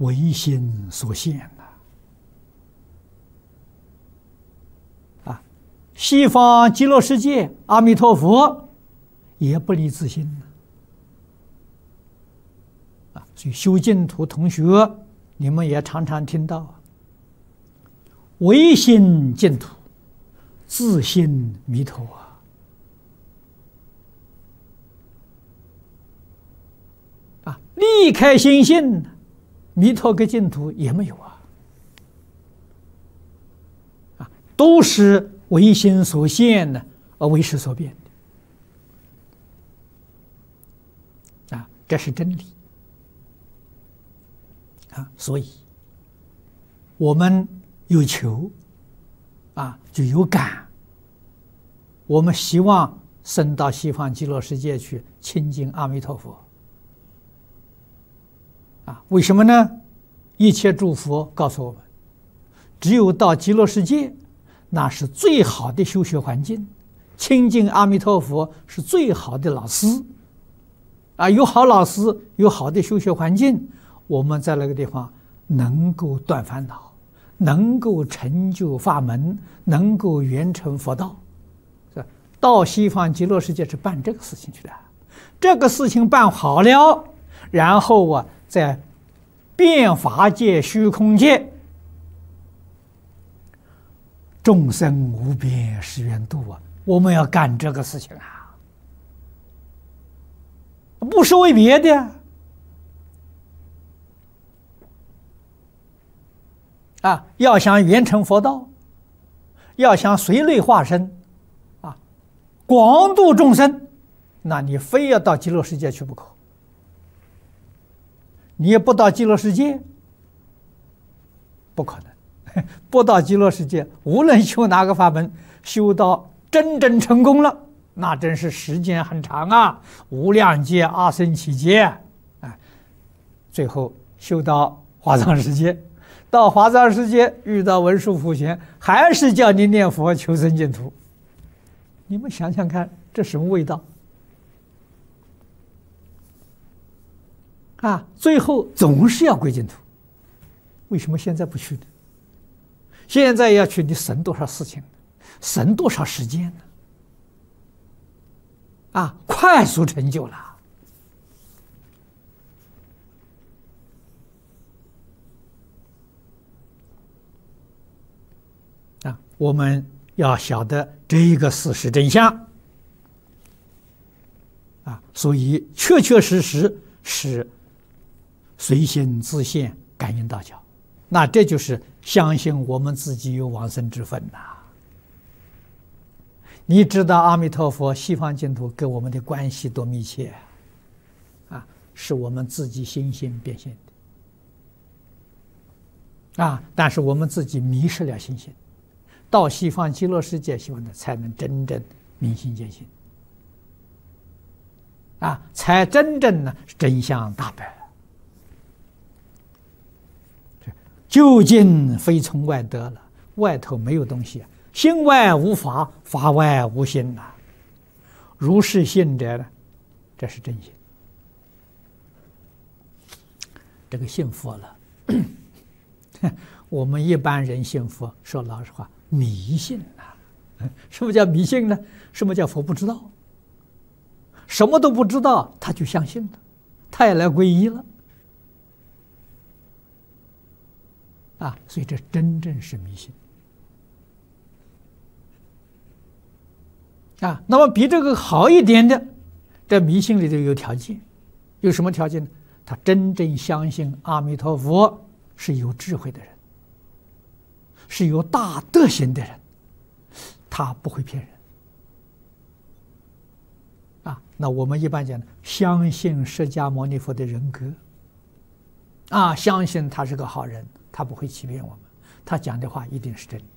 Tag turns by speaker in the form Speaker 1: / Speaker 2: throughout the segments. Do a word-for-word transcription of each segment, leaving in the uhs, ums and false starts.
Speaker 1: 唯心所现呐！啊，西方极乐世界阿弥陀佛也不离自心呢。啊，所以修净土同学，你们也常常听到唯心净土，自心弥陀啊。啊，离开心性，弥陀跟净土也没有啊！啊，都是唯心所现的，而唯识所变的。啊，这是真理。啊，所以我们有求，啊，就有感。我们希望升到西方极乐世界去亲近阿弥陀佛。啊，为什么呢？一切诸佛告诉我们，只有到极乐世界，那是最好的修学环境，亲近阿弥陀佛是最好的老师。啊，有好老师，有好的修学环境，我们在那个地方能够断烦恼，能够成就法门，能够圆成佛道。到西方极乐世界是办这个事情去的，这个事情办好了，然后啊，在变法界、虚空界，众生无边誓愿度啊！我们要干这个事情啊，不是为别的啊！要想圆成佛道，要想随类化身啊，广度众生，那你非要到极乐世界去不可。你也不到极乐世界，不可能。不到极乐世界，无论修哪个法门，修到真正成功了，那真是时间很长啊，无量劫、阿僧祇劫，哎，最后修到华藏世界，到华藏世界遇到文殊普贤，还是叫你念佛求生净土。你们想想看，这什么味道？啊，最后总是要归净土。为什么现在不去呢？现在要去，你省多少事情，省多少时间呢？啊，快速成就了。啊，我们要晓得这一个事实真相。啊，所以确确实实是随心自现，感应道交，那这就是相信我们自己有往生之分呐。你知道阿弥陀佛西方净土跟我们的关系多密切啊，是我们自己心性变现的啊，但是我们自己迷失了心性，到西方极乐世界希望呢，才能真正明心见性啊，才真正呢真相大白。究竟非从外得了，外头没有东西，心外无法，法外无心呐。如是信者呢，这是真心。这个信佛了，我们一般人信佛，说老实话，迷信呐。什么叫迷信呢？什么叫佛不知道？什么都不知道，他就相信了，他也来皈依了。啊，所以这真正是迷信啊。那么比这个好一点的，这迷信里头有条件，有什么条件呢？他真正相信阿弥陀佛是有智慧的人，是有大德行的人，他不会骗人啊。那我们一般讲，相信释迦牟尼佛的人格啊，相信他是个好人。他不会欺骗我们，他讲的话一定是真的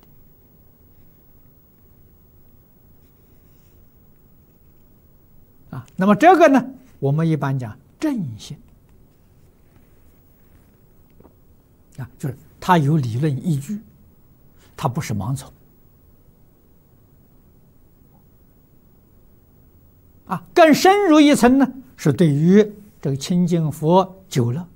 Speaker 1: 啊。那么这个呢，我们一般讲正信啊，就是他有理论依据，他不是盲从啊。更深入一层呢，是对于这个亲近佛久了，